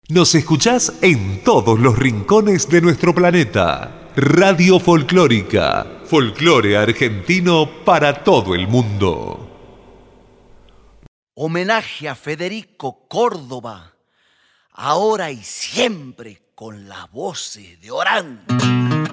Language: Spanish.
Nos escuchás en todos los rincones de nuestro planeta. Radio Folclórica. Folclore argentino para todo el mundo. Homenaje a Federico Córdoba, ahora y siempre con las voces de Orán.